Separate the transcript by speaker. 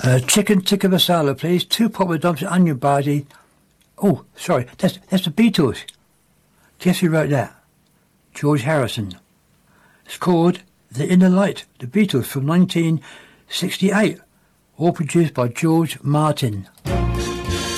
Speaker 1: Chicken tikka masala, please. 2 proper dumps of onion bhaji. Oh, sorry, that's the Beatles. Guess who wrote that? George Harrison. It's called The Inner Light, the Beatles from 1968. All produced by George Martin.